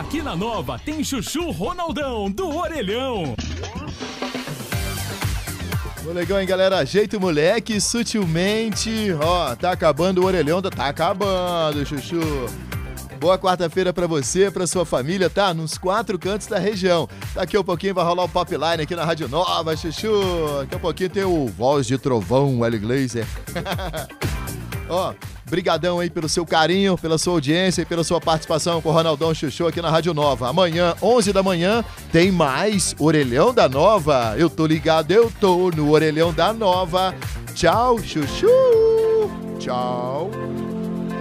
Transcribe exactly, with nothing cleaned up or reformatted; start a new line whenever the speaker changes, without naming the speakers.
Aqui na Nova tem Chuchu Ronaldão do Orelhão.
Ô, legal, hein, galera? Ajeita o moleque sutilmente. Ó, tá acabando o orelhão. Tá acabando, Chuchu. Boa quarta-feira pra você, pra sua família, tá? Nos quatro cantos da região. Daqui a um pouquinho vai rolar o Pop Line aqui na Rádio Nova, Chuchu. Daqui a um pouquinho tem o Voz de Trovão, Hélio Glazer. Ó, brigadão aí pelo seu carinho, pela sua audiência e pela sua participação com o Ronaldão Chuchu aqui na Rádio Nova. Amanhã, onze da manhã, tem mais Orelhão da Nova. Eu tô ligado, eu tô no Orelhão da Nova. Tchau, Chuchu. Tchau.